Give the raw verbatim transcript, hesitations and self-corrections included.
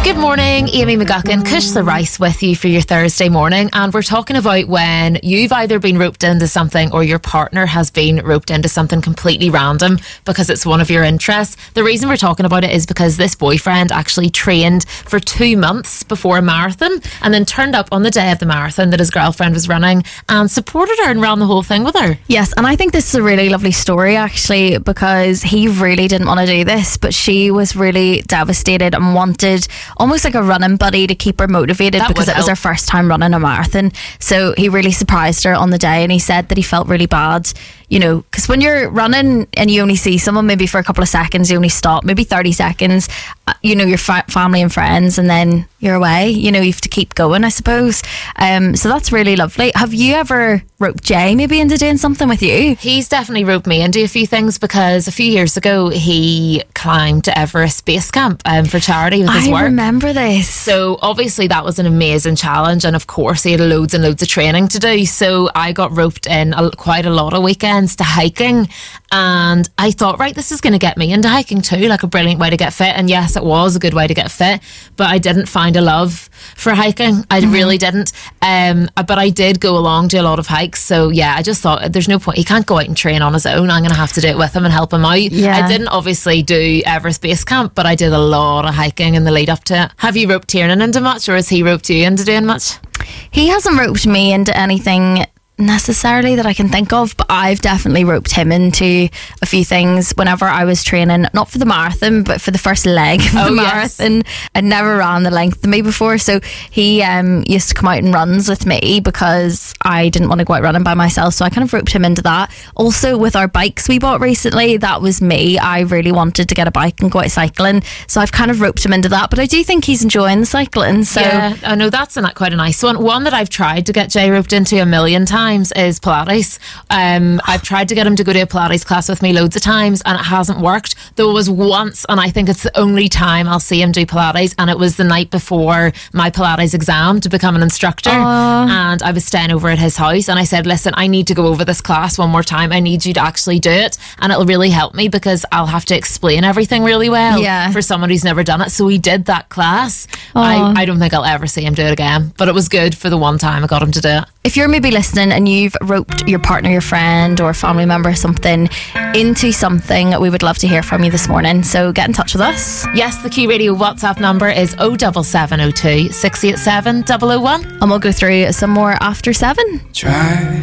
Good morning, Amy McGuckin, Kush the Rice with you for your Thursday morning, and we're talking about when you've either been roped into something or your partner has been roped into something completely random because it's one of your interests. The reason we're talking about it is because this boyfriend actually trained for two months before a marathon and then turned up on the day of the marathon that his girlfriend was running and supported her and ran the whole thing with her. Yes, and I think this is a really lovely story actually, because he really didn't want to do this, but she was really devastated and wanted almost like a running buddy to keep her motivated That because would it was help. her first time running a marathon. So he really surprised her on the day, and he said that he felt really bad, you know, because when you're running and you only see someone maybe for a couple of seconds, you only stop maybe thirty seconds, uh, you know, your fa- family and friends, and then you're away, you know, you have to keep going, I suppose. Um, so that's really lovely. Have you ever roped Jay maybe into doing something with you? He's definitely roped me into a few things because a few years ago he climbed to Everest Base Camp um, for charity with his I work. remember this. So obviously that was an amazing challenge, and of course he had loads and loads of training to do, so I got roped in a, quite a lot of weekends to hiking, and I thought, right, this is going to get me into hiking too, like a brilliant way to get fit. And yes, it was a good way to get fit, but I didn't find a love for hiking. I mm-hmm. really didn't, um, but I did go along to a lot of hikes. So yeah, I just thought there's no point, he can't go out and train on his own, I'm going to have to do it with him and help him out. Yeah. I didn't obviously do Everest Base Camp, but I did a lot of hiking in the lead up to it. Have you roped Tiernan into much, or has he roped you into doing much? He hasn't roped me into anything necessarily that I can think of, but I've definitely roped him into a few things whenever I was training, not for the marathon but for the first leg of oh, the yes. marathon. I'd never ran the length of me before, so he um, used to come out and runs with me because I didn't want to go out running by myself, so I kind of roped him into that. Also with our bikes we bought recently, that was me. I really wanted to get a bike and go out cycling, so I've kind of roped him into that, but I do think he's enjoying the cycling. So yeah, I know that's a, quite a nice one. One that I've tried to get Jay roped into a million times is Pilates. Um, I've tried to get him to go to a Pilates class with me loads of times and it hasn't worked. There was once, and I think it's the only time I'll see him do Pilates, and it was the night before my Pilates exam to become an instructor. Aww. And I was staying over at his house and I said, listen, I need to go over this class one more time. I need you to actually do it, and it'll really help me because I'll have to explain everything really well yeah. for someone who's never done it. So we did that class. I, I don't think I'll ever see him do it again, but it was good for the one time I got him to do it. If you're maybe listening and you've roped your partner, your friend or family member or something into something, we would love to hear from you this morning, so get in touch with us. Yes, the Key Radio WhatsApp number is oh seven seven oh two, six eight seven, double oh one, and we'll go through some more after seven. Try